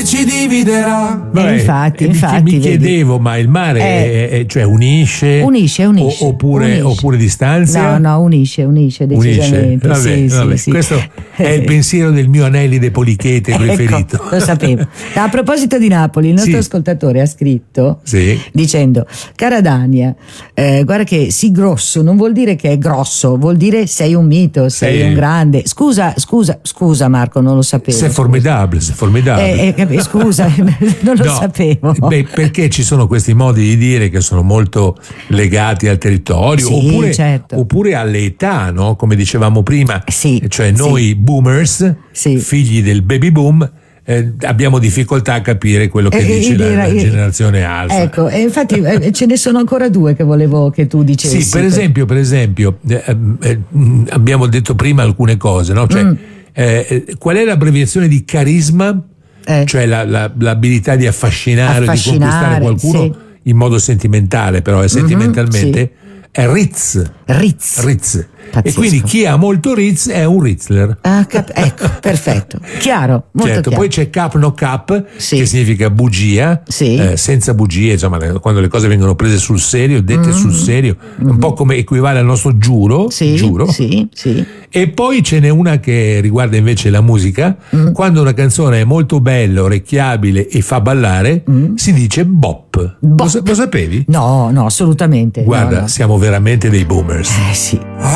ci dividerà. Vabbè, infatti, mi vedi. chiedevo, ma il mare cioè unisce oppure distanzia? No, unisce decisamente. Vabbè. Sì. Questo è il pensiero del mio Anelli Polichete preferito. Ecco, lo sapevo. A proposito di Napoli, il nostro ascoltatore ha scritto dicendo: cara Dania, guarda che sì, grosso non vuol dire che è grosso, vuol dire sei un mito, sei un grande. Scusa Marco, non lo sapevo. Sei formidabile. Scusa, non lo sapevo. Perché ci sono questi modi di dire che sono molto legati al territorio, oppure alle età, no? Come dicevamo prima, cioè noi boomers, figli del baby boom, abbiamo difficoltà a capire quello che dice la generazione alfa. Ecco, e infatti ce ne sono ancora due che volevo che tu dicessi. Sì, per esempio abbiamo detto prima alcune cose, no? Cioè, qual è l'abbreviazione di carisma? Cioè l'abilità di affascinare, di conquistare qualcuno in modo sentimentale, però sentimentalmente è Ritz. E quindi chi ha molto Ritz è un Ritzler. Ecco, perfetto, chiaro, molto chiaro. Poi c'è cap no cap, che significa bugia, senza bugie, insomma, quando le cose vengono prese sul serio, dette sul serio, un po' come equivale al nostro giuro. E poi ce n'è una che riguarda invece la musica. Quando una canzone è molto bella, orecchiabile e fa ballare, si dice bop. Lo sapevi? No, assolutamente. Guarda, siamo veramente dei boomers. Sì.